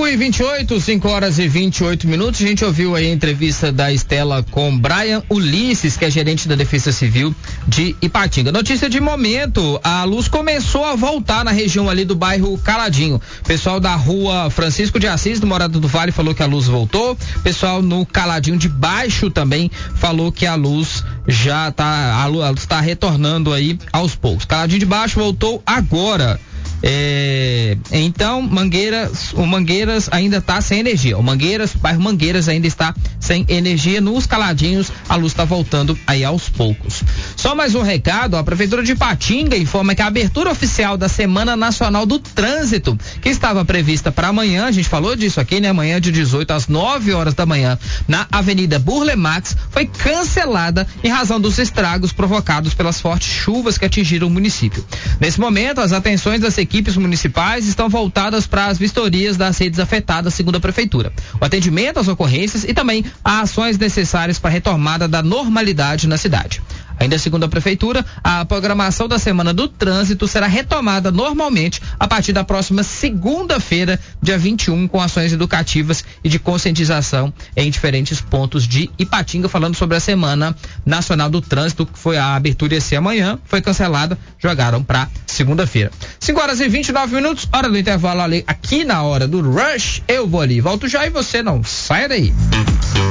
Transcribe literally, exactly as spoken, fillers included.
cinco e vinte e oito, cinco horas e vinte e oito minutos. A gente ouviu aí a entrevista da Estela com Brian Ulisses, que é gerente da Defesa Civil de Ipatinga. Notícia de momento: a luz começou a voltar na região ali do bairro Caladinho. Pessoal da rua Francisco de Assis, do Morada do Vale, falou que a luz voltou. Pessoal no Caladinho de Baixo também falou que a luz já tá, a luz está retornando aí aos poucos. Caladinho de Baixo voltou agora. É, então Mangueiras, o Mangueiras ainda está sem energia. O Mangueiras, bairro Mangueiras ainda está sem energia. Nos Caladinhos a luz está voltando aí aos poucos. Só mais um recado: a prefeitura de Ipatinga informa que a abertura oficial da Semana Nacional do Trânsito, que estava prevista para amanhã, a gente falou disso aqui, né? Amanhã de dezoito às nove horas da manhã, na Avenida Burle Marx, foi cancelada em razão dos estragos provocados pelas fortes chuvas que atingiram o município. Nesse momento, as atenções das equipes municipais estão voltadas para as vistorias das redes afetadas, segundo a prefeitura, o atendimento às ocorrências e também a ações necessárias para a retomada da normalidade na cidade. Ainda segundo a prefeitura, a programação da Semana do Trânsito será retomada normalmente a partir da próxima segunda-feira, dia vinte e um, com ações educativas e de conscientização em diferentes pontos de Ipatinga, falando sobre a Semana Nacional do Trânsito, que foi a abertura esse amanhã, foi cancelada, jogaram para segunda-feira. cinco horas e vinte e nove minutos, hora do intervalo ali, aqui na hora do Rush. Eu vou ali, volto já e você não saia daí.